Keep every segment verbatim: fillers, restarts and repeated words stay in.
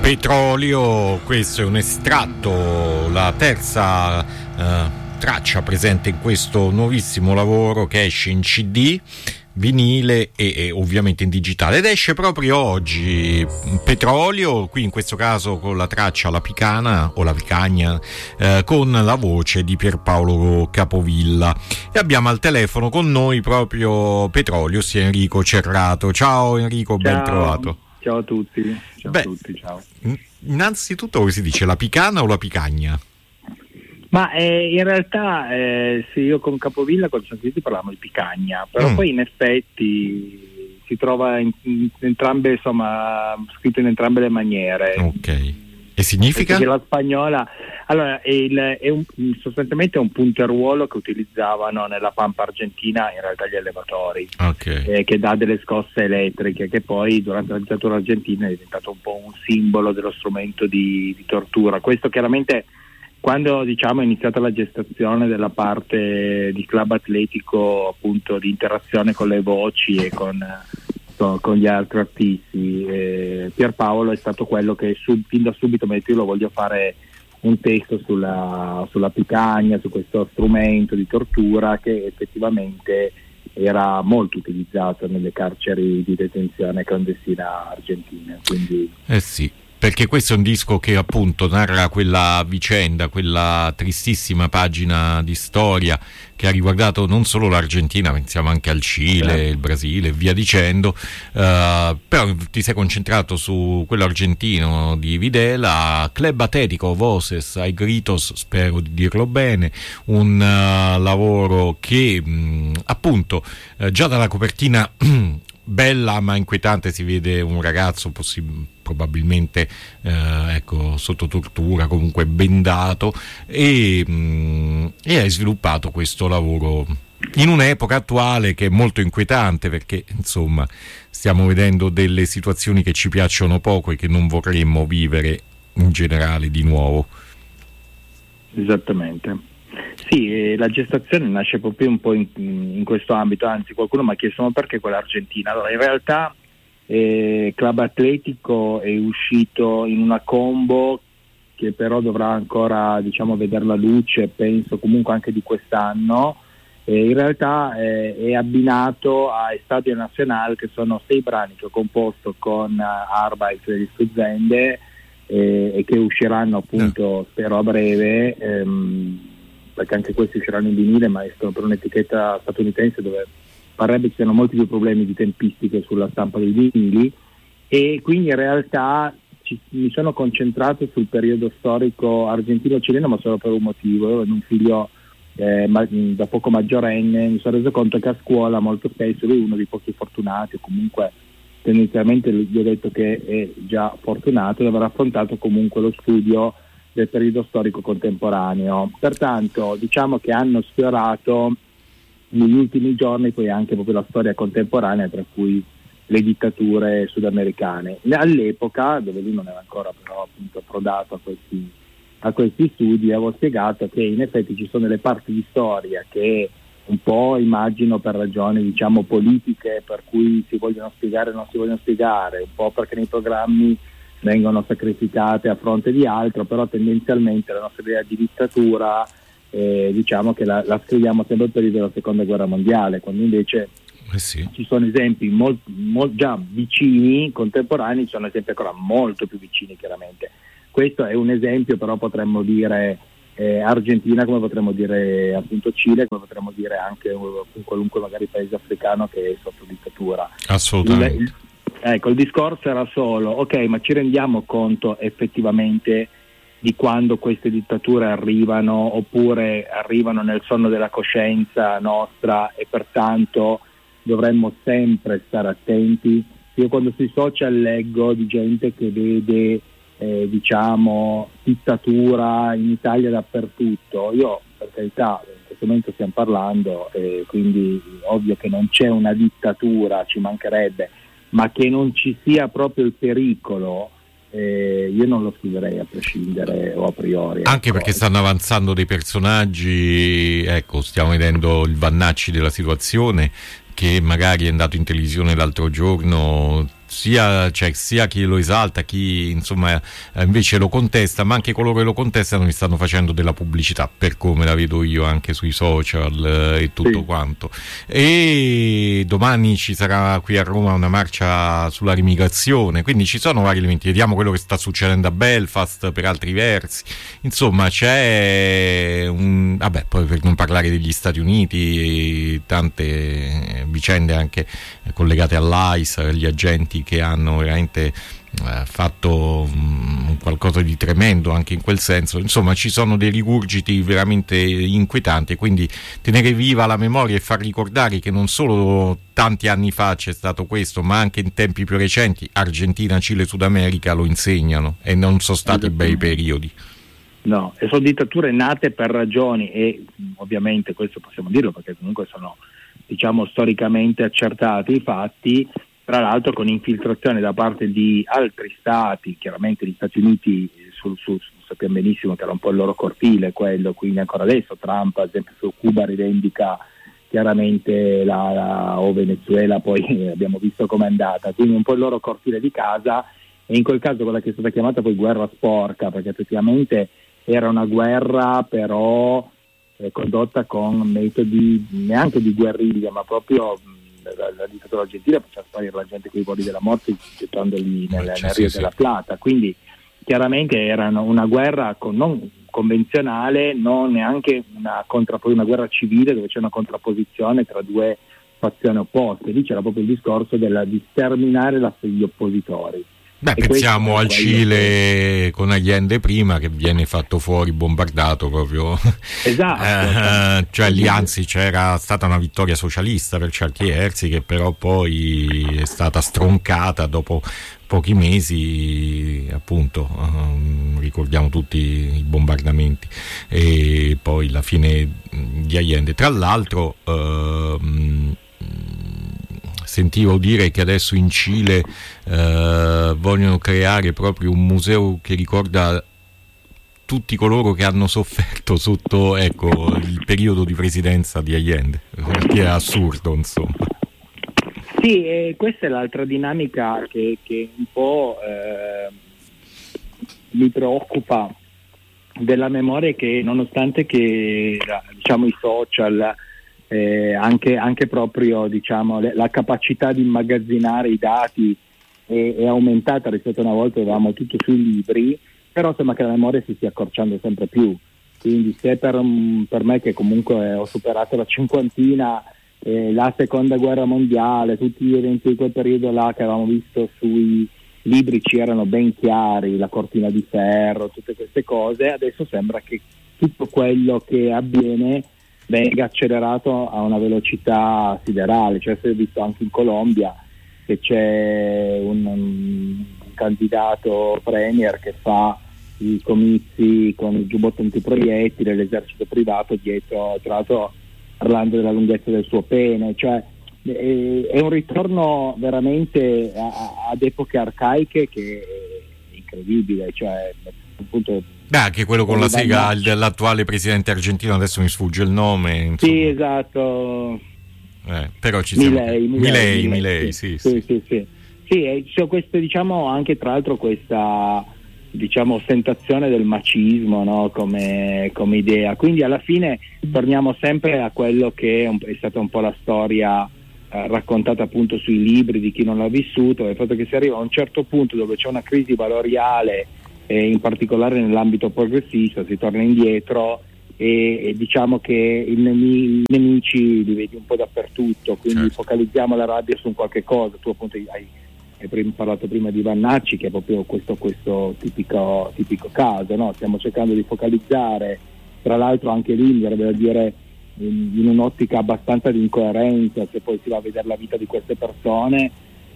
Petrolio, questo è un estratto, la terza eh, traccia presente in questo nuovissimo lavoro che esce in C D, vinile e, e ovviamente in digitale, ed esce proprio oggi. Petrolio, qui in questo caso con la traccia La Picana o La Picagna, eh, con la voce di Pierpaolo Capovilla. E abbiamo al telefono con noi proprio Petrolio, sia Enrico Cerrato. Ciao Enrico, ciao, ben trovato. Ciao a tutti. Ciao Beh, a tutti, ciao. Innanzitutto come si dice, La Picana o La Picagna? Ma eh, in realtà eh, sì, io con Capovilla quando siamo sentiti parlavamo di Picagna, però mm. poi in effetti si trova in, in entrambe, insomma, scritto in entrambe le maniere. Ok. E significa? Perché la spagnola, allora, è, il, è un, sostanzialmente è un punteruolo che utilizzavano nella pampa argentina in realtà gli allevatori, okay. eh, che dà delle scosse elettriche, che poi durante la dittatura argentina è diventato un po' un simbolo dello strumento di, di tortura. Questo chiaramente quando diciamo è iniziata la gestazione della parte di club atletico, appunto di interazione con le voci e con, con, con gli altri artisti, eh, Pierpaolo è stato quello che sub, fin da subito mi ha detto: io lo voglio fare un testo sulla, sulla picagna, su questo strumento di tortura che effettivamente era molto utilizzato nelle carceri di detenzione clandestina argentine. Quindi eh sì, perché questo è un disco che appunto narra quella vicenda, quella tristissima pagina di storia che ha riguardato non solo l'Argentina, pensiamo anche al Cile, eh. il Brasile e via dicendo, uh, però ti sei concentrato su quello argentino di Videla, Club Atlético Voces ai Gritos, spero di dirlo bene, un uh, lavoro che mh, appunto uh, già dalla copertina bella ma inquietante si vede un ragazzo possib- probabilmente eh, ecco, sotto tortura, comunque bendato, e, mh, e hai sviluppato questo lavoro in un'epoca attuale che è molto inquietante, perché insomma stiamo vedendo delle situazioni che ci piacciono poco e che non vorremmo vivere in generale di nuovo. Esattamente. Sì, eh, la gestazione nasce proprio un po' in, in questo ambito, anzi qualcuno mi ha chiesto ma perché quella argentina? Allora in realtà eh, Club Atletico è uscito in una combo che però dovrà ancora diciamo vedere la luce, penso comunque anche di quest'anno, eh, in realtà eh, è abbinato a Estadio Nacional, che sono sei brani che ho composto con uh, Arbeit degli Stuzzende eh, e che usciranno appunto mm. spero a breve, ehm, perché anche questi usciranno in vinile, ma escono per un'etichetta statunitense dove parrebbe ci siano molti più problemi di tempistiche sulla stampa dei vinili, e quindi in realtà ci, mi sono concentrato sul periodo storico argentino-cileno, ma solo per un motivo. Io ho un figlio eh, ma, da poco maggiorenne, mi sono reso conto che a scuola molto spesso lui è uno dei pochi fortunati, o comunque tendenzialmente gli ho detto che è già fortunato ad aver affrontato comunque lo studio del periodo storico contemporaneo. Pertanto diciamo che hanno sfiorato negli ultimi giorni poi anche proprio la storia contemporanea, tra cui le dittature sudamericane. All'epoca, dove lui non era ancora però appunto approdato a questi, a questi studi, avevo spiegato che in effetti ci sono delle parti di storia che un po' immagino per ragioni diciamo politiche, per cui si vogliono spiegare o non si vogliono spiegare, un po' perché nei programmi vengono sacrificate a fronte di altro, però tendenzialmente la nostra idea di dittatura eh, diciamo che la, la scriviamo sempre al periodo della seconda guerra mondiale, quando invece eh sì. ci sono esempi molt, molt, già vicini, contemporanei, ci sono esempi ancora molto più vicini chiaramente. Questo è un esempio, però potremmo dire eh, Argentina, come potremmo dire appunto Cile, come potremmo dire anche in qualunque magari paese africano che è sotto dittatura. Assolutamente. Il, il, Ecco, il discorso era solo, ok, ma ci rendiamo conto effettivamente di quando queste dittature arrivano, oppure arrivano nel sonno della coscienza nostra e pertanto dovremmo sempre stare attenti? Io quando sui social leggo di gente che vede eh, diciamo dittatura in Italia dappertutto, io per carità in questo momento stiamo parlando e quindi ovvio che non c'è una dittatura, ci mancherebbe, ma che non ci sia proprio il pericolo, eh, io non lo scriverei a prescindere o a priori. Anche ecco. Perché stanno avanzando dei personaggi, ecco, stiamo vedendo il Vannacci della situazione, che magari è andato in televisione l'altro giorno sia, cioè, sia chi lo esalta, chi insomma invece lo contesta, ma anche coloro che lo contestano mi stanno facendo della pubblicità, per come la vedo io anche sui social e tutto sì. quanto. E domani ci sarà qui a Roma una marcia sulla rimigrazione, quindi ci sono vari elementi, vediamo quello che sta succedendo a Belfast per altri versi, insomma c'è un, vabbè, poi per non parlare degli Stati Uniti, tante vicende anche collegate all'I C E, gli agenti che hanno veramente eh, fatto um, qualcosa di tremendo anche in quel senso, insomma ci sono dei rigurgiti veramente inquietanti, e quindi tenere viva la memoria e far ricordare che non solo tanti anni fa c'è stato questo, ma anche in tempi più recenti Argentina, Cile, Sud America lo insegnano, e non sono stati bei periodi. No, e sono dittature nate per ragioni, e ovviamente questo possiamo dirlo perché comunque sono, diciamo, storicamente accertati i fatti, tra l'altro con infiltrazione da parte di altri stati, chiaramente gli Stati Uniti sul, sul, sappiamo benissimo che era un po' il loro cortile quello, quindi ancora adesso Trump ad esempio su Cuba rivendica chiaramente la, la o Venezuela, poi abbiamo visto com'è andata, quindi un po' il loro cortile di casa, e in quel caso quella che è stata chiamata poi guerra sporca, perché effettivamente era una guerra però eh, condotta con metodi neanche di guerriglia, ma proprio mh, la, la dittatura argentina faceva sparire la gente con i voli della morte gettandoli nel, nel Rio sì, della sì. Plata, quindi chiaramente era una guerra con, non convenzionale, non neanche una, contrapp- una guerra civile dove c'è una contrapposizione tra due fazioni opposte, lì c'era proprio il discorso della, di sterminare la, gli oppositori. Beh, E pensiamo al Cile che... con Allende prima, che viene fatto fuori, bombardato proprio. Esatto. eh, cioè lì anzi c'era stata una vittoria socialista per certi versi, che però poi è stata stroncata dopo pochi mesi, appunto, um, ricordiamo tutti i bombardamenti e poi la fine di Allende. Tra l'altro um, sentivo dire che adesso in Cile eh, vogliono creare proprio un museo che ricorda tutti coloro che hanno sofferto sotto, ecco, il periodo di presidenza di Allende, che è assurdo, insomma. Sì, e questa è l'altra dinamica che, che un po' eh, mi preoccupa della memoria, che nonostante che diciamo i social Eh, anche, anche proprio diciamo le, la capacità di immagazzinare i dati è, è aumentata rispetto a una volta, avevamo tutto sui libri, però sembra che la memoria si stia accorciando sempre più, quindi se per, per me che comunque ho superato la cinquantina, eh, la seconda guerra mondiale, tutti gli eventi di quel periodo là che avevamo visto sui libri ci erano ben chiari, la cortina di ferro, tutte queste cose, adesso sembra che tutto quello che avviene venga accelerato a una velocità siderale, cioè si è visto anche in Colombia che c'è un, un candidato premier che fa i comizi con il giubbotto antiproiettile, l'esercito privato dietro, tra l'altro parlando della lunghezza del suo pene, cioè è, è un ritorno veramente a, ad epoche arcaiche che è incredibile, cioè appunto. Beh, anche quello con la sega dell'attuale presidente argentino, adesso mi sfugge il nome. Insomma. Sì, esatto. Eh, però ci siamo. Milei, Milei, Milei, sì, sì. Sì, sì, sì. Sì, e c'è questo, diciamo, anche tra l'altro questa, diciamo, ostentazione del macismo, no? come, come idea. Quindi alla fine torniamo sempre a quello che è, un, è stata un po' la storia eh, raccontata appunto sui libri di chi non l'ha vissuto, il fatto che si arriva a un certo punto dove c'è una crisi valoriale, e in particolare nell'ambito progressista si torna indietro e, e diciamo che i, nemi- i nemici li vedi un po' dappertutto, quindi certo. Focalizziamo la rabbia su un qualche cosa. Tu appunto hai, hai prim- parlato prima di Vannacci, che è proprio questo, questo tipico, tipico caso, no? Stiamo cercando di focalizzare, tra l'altro anche lì mi verrebbe da dire in, in un'ottica abbastanza di incoerenza, se poi si va a vedere la vita di queste persone,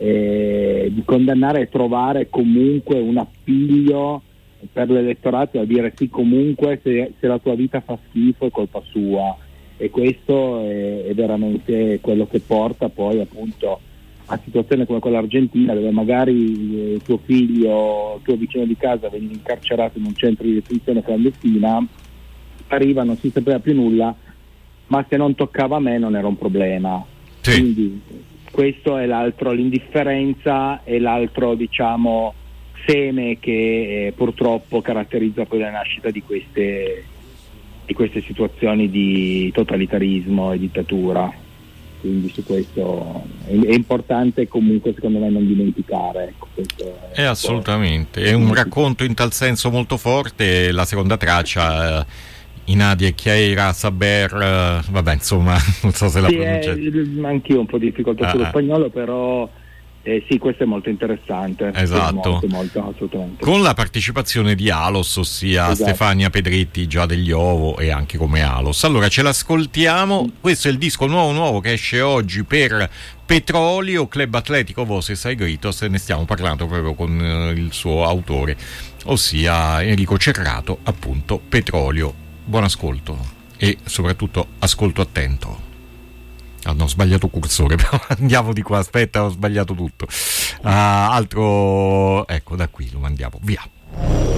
Eh, di condannare e trovare comunque un appiglio per l'elettorato a dire sì, comunque se, se la tua vita fa schifo è colpa sua, e questo è, è veramente quello che porta poi appunto a situazioni come quella argentina, dove magari eh, tuo figlio, tuo vicino di casa veniva incarcerato in un centro di detenzione clandestina, arriva, non si sapeva più nulla, ma se non toccava a me non era un problema. Sì. Quindi questo è l'altro, l'indifferenza è l'altro, diciamo, seme che eh, purtroppo caratterizza poi la nascita di queste, di queste situazioni di totalitarismo e dittatura. Quindi su questo è, è importante comunque, secondo me, non dimenticare, ecco, questo è, è assolutamente, è un racconto in tal senso molto forte. La seconda traccia, eh, Inadia e Chiara Saber, uh, vabbè, insomma, non so se la sì, pronuncia. Eh, anch'io ho un po' di difficoltà ah, sullo spagnolo, però eh, sì, questo è molto interessante. Esatto. Molto, molto, assolutamente. Con la partecipazione di Alos, ossia esatto. Stefania Pedretti, già degli Ovo, e anche come Alos. Allora ce l'ascoltiamo. Mm. Questo è il disco nuovo nuovo che esce oggi per Petrolio, Club Atletico Voces ai Gritos, e ne stiamo parlando proprio con uh, il suo autore, ossia Enrico Cerrato, appunto, Petrolio. Buon ascolto e soprattutto ascolto attento. Ah, no, ho sbagliato cursore, però andiamo di qua, aspetta, ho sbagliato tutto. Uh, altro, ecco, da qui lo mandiamo via.